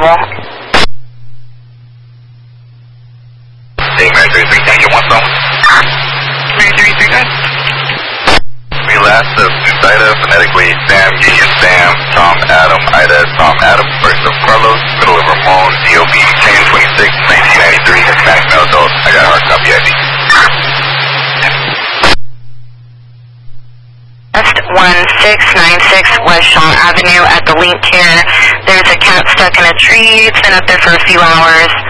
available. Hey, Mary 33, can I get one phone? Mary 33, good. We last of Ida, phonetically Sam, Gideon Sam, Tom Adam, Ida, Tom Adam, first of Carlos, middle of Ramon, DOB, 1026, 1993, Hispanic male adult. I got a hard copy ID. West 1696 West Shaw Avenue at the Link Care. There's a cat stuck in a tree. It's been up there for a few hours.